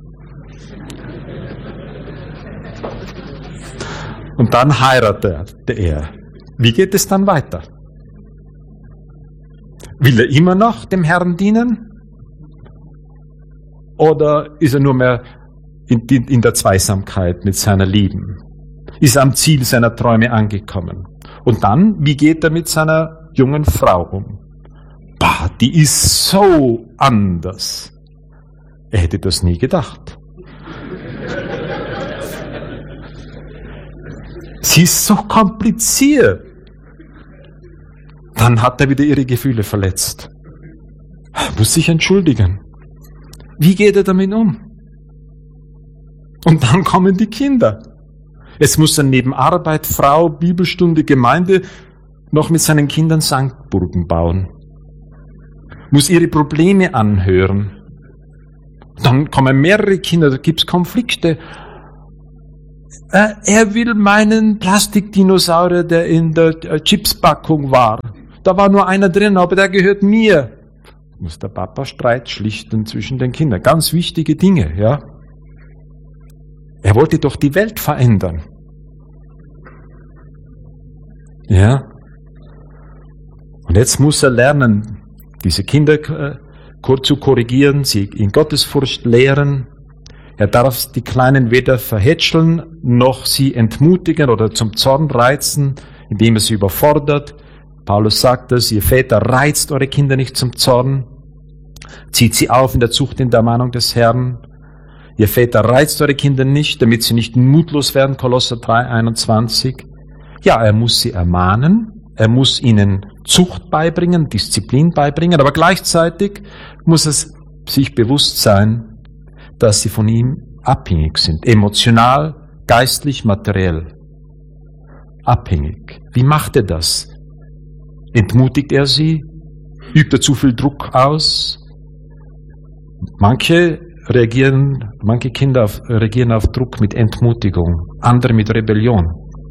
Und dann heiratet er. Wie geht es dann weiter? Will er immer noch dem Herrn dienen? Oder ist er nur mehr in, in, in der Zweisamkeit mit seiner Lieben? Ist er am Ziel seiner Träume angekommen? Und dann, wie geht er mit seiner jungen Frau um? Bah, die ist so anders. Er hätte das nie gedacht. Sie ist so kompliziert. Dann hat er wieder ihre Gefühle verletzt. Er muss sich entschuldigen. Wie geht er damit um? Und dann kommen die Kinder. Es muss er neben Arbeit, Frau, Bibelstunde, Gemeinde noch mit seinen Kindern Sandburgen bauen. muss ihre Probleme anhören. Dann kommen mehrere Kinder, da gibt es Konflikte. Äh, er will meinen Plastikdinosaurier, der in der äh, Chipspackung war. Da war nur einer drin, aber der gehört mir. Muss der Papa Streit schlichten zwischen den Kindern. Ganz wichtige Dinge, ja. Er wollte doch die Welt verändern. Ja. Und jetzt muss er lernen, diese Kinder äh, zu korrigieren, sie in Gottesfurcht lehren. Er darf die Kleinen weder verhätscheln, noch sie entmutigen oder zum Zorn reizen, indem er sie überfordert. Paulus sagt es, ihr Väter, reizt eure Kinder nicht zum Zorn, zieht sie auf in der Zucht, in der Ermahnung des Herrn. Ihr Väter, reizt eure Kinder nicht, damit sie nicht mutlos werden, Kolosser drei, einundzwanzig. Ja, er muss sie ermahnen, er muss ihnen Zucht beibringen, Disziplin beibringen, aber gleichzeitig muss es sich bewusst sein, dass sie von ihm abhängig sind, emotional, geistlich, materiell. Abhängig. Wie macht er das? Entmutigt er sie? Übt er zu viel Druck aus? Manche reagieren, manche Kinder auf, reagieren auf Druck mit Entmutigung, andere mit Rebellion.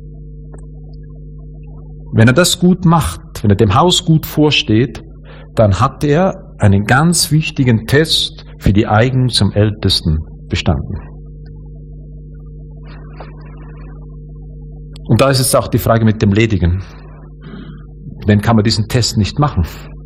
Wenn er das gut macht, wenn er dem Haus gut vorsteht, dann hat er einen ganz wichtigen Test für die Eignung zum Ältesten bestanden. Und da ist jetzt auch die Frage mit dem Ledigen. Wenn kann man diesen Test nicht machen?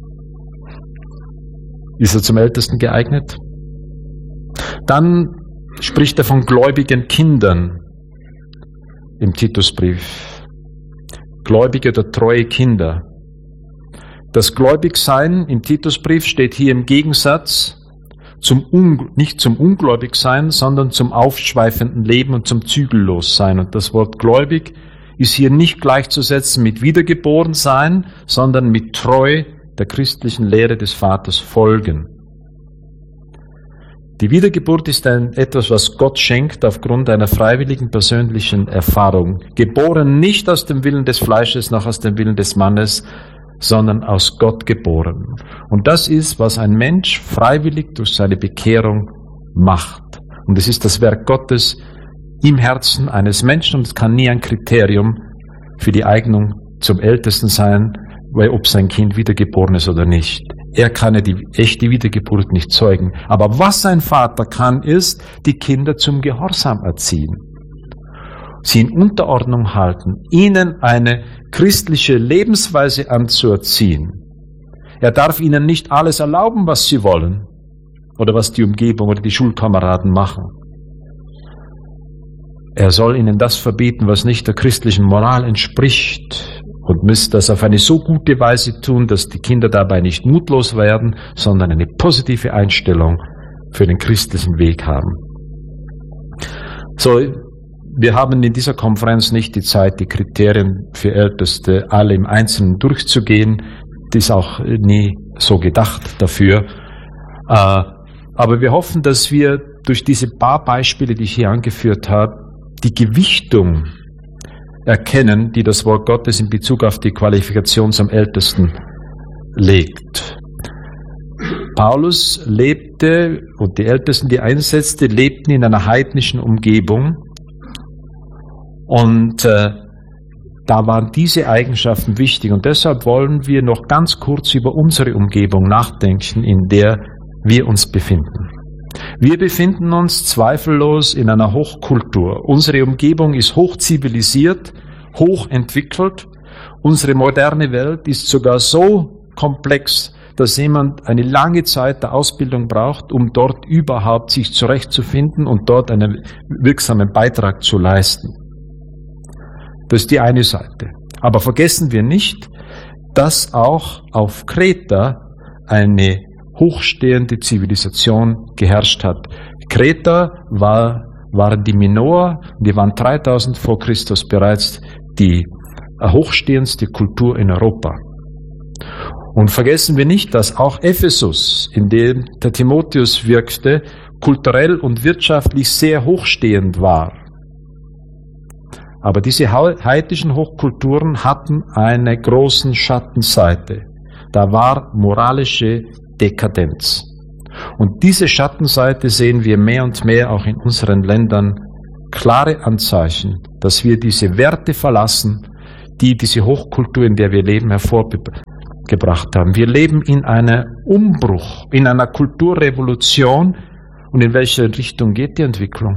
Ist er zum Ältesten geeignet? Dann spricht er von gläubigen Kindern im Titusbrief. Gläubige oder treue Kinder. Das Gläubigsein im Titusbrief steht hier im Gegensatz zum Un- nicht zum Ungläubigsein, sondern zum aufschweifenden Leben und zum Zügellossein. Und das Wort gläubig ist hier nicht gleichzusetzen mit Wiedergeborensein, sondern mit treu der christlichen Lehre des Vaters folgen. Die Wiedergeburt ist ein, etwas, was Gott schenkt aufgrund einer freiwilligen persönlichen Erfahrung. Geboren nicht aus dem Willen des Fleisches, noch aus dem Willen des Mannes, sondern aus Gott geboren. Und das ist, was ein Mensch freiwillig durch seine Bekehrung macht. Und es ist das Werk Gottes im Herzen eines Menschen und es kann nie ein Kriterium für die Eignung zum Ältesten sein, weil ob sein Kind wiedergeboren ist oder nicht. Er kann ja die echte Wiedergeburt nicht zeugen. Aber was ein Vater kann, ist, die Kinder zum Gehorsam erziehen. Sie in Unterordnung halten, ihnen eine christliche Lebensweise anzuerziehen. Er darf ihnen nicht alles erlauben, was sie wollen oder was die Umgebung oder die Schulkameraden machen. Er soll ihnen das verbieten, was nicht der christlichen Moral entspricht und müsste das auf eine so gute Weise tun, dass die Kinder dabei nicht mutlos werden, sondern eine positive Einstellung für den christlichen Weg haben. So, wir haben in dieser Konferenz nicht die Zeit, die Kriterien für Älteste alle im Einzelnen durchzugehen. Das ist auch nie so gedacht dafür. Aber wir hoffen, dass wir durch diese paar Beispiele, die ich hier angeführt habe, die Gewichtung erkennen, die das Wort Gottes in Bezug auf die Qualifikation zum Ältesten legt. Paulus lebte und die Ältesten, die er einsetzte, lebten in einer heidnischen Umgebung. Und äh, da waren diese Eigenschaften wichtig. Und deshalb wollen wir noch ganz kurz über unsere Umgebung nachdenken, in der wir uns befinden. Wir befinden uns zweifellos in einer Hochkultur. Unsere Umgebung ist hochzivilisiert, hochentwickelt. Unsere moderne Welt ist sogar so komplex, dass jemand eine lange Zeit der Ausbildung braucht, um dort überhaupt sich zurechtzufinden und dort einen wirksamen Beitrag zu leisten. Das ist die eine Seite. Aber vergessen wir nicht, dass auch auf Kreta eine hochstehende Zivilisation geherrscht hat. Kreta war, waren die Minoer, die waren dreitausend vor Christus bereits die hochstehendste Kultur in Europa. Und vergessen wir nicht, dass auch Ephesus, in dem der Timotheus wirkte, kulturell und wirtschaftlich sehr hochstehend war. Aber diese heidnischen Hochkulturen hatten eine große Schattenseite. Da war moralische Dekadenz. Und diese Schattenseite sehen wir mehr und mehr auch in unseren Ländern, klare Anzeichen, dass wir diese Werte verlassen, die diese Hochkultur, in der wir leben, hervorgebracht haben. Wir leben in einem Umbruch, in einer Kulturrevolution. Und in welche Richtung geht die Entwicklung?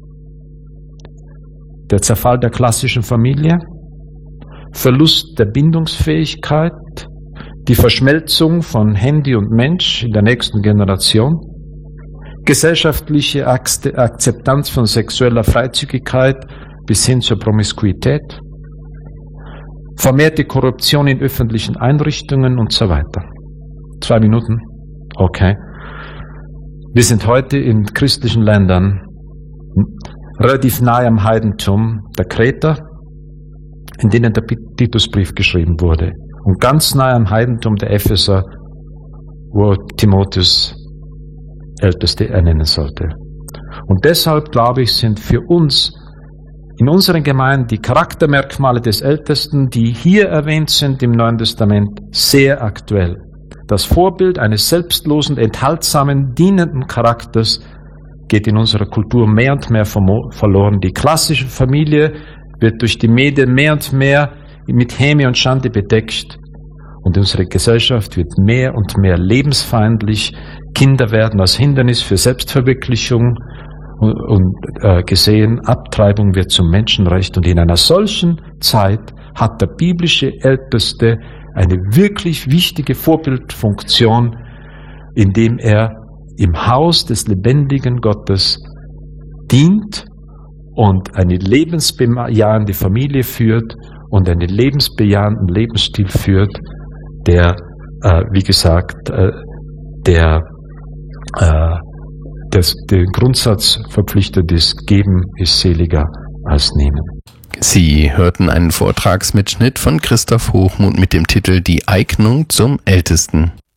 Der Zerfall der klassischen Familie, Verlust der Bindungsfähigkeit, die Verschmelzung von Handy und Mensch in der nächsten Generation, gesellschaftliche Akzeptanz von sexueller Freizügigkeit bis hin zur Promiskuität, vermehrte Korruption in öffentlichen Einrichtungen und so weiter. Zwei Minuten? Okay. Wir sind heute in christlichen Ländern relativ nahe am Heidentum der Kreter, in denen der Titusbrief geschrieben wurde, und ganz nahe am Heidentum der Epheser, wo Timotheus Älteste ernennen sollte. Und deshalb, glaube ich, sind für uns in unseren Gemeinden die Charaktermerkmale des Ältesten, die hier erwähnt sind im Neuen Testament, sehr aktuell. Das Vorbild eines selbstlosen, enthaltsamen, dienenden Charakters geht in unserer Kultur mehr und mehr verloren. Die klassische Familie wird durch die Medien mehr und mehr mit Häme und Schande bedeckt. Und unsere Gesellschaft wird mehr und mehr lebensfeindlich. Kinder werden als Hindernis für Selbstverwirklichung und, und äh, gesehen. Abtreibung wird zum Menschenrecht. Und in einer solchen Zeit hat der biblische Älteste eine wirklich wichtige Vorbildfunktion, indem er im Haus des lebendigen Gottes dient und eine lebensbejahende Familie führt und einen lebensbejahenden Lebensstil führt, der, äh, wie gesagt, äh, der äh, des, den Grundsatz verpflichtet ist, geben ist seliger als nehmen. Sie hörten einen Vortragsmitschnitt von Christoph Hochmuth mit dem Titel Die Eignung zum Ältesten.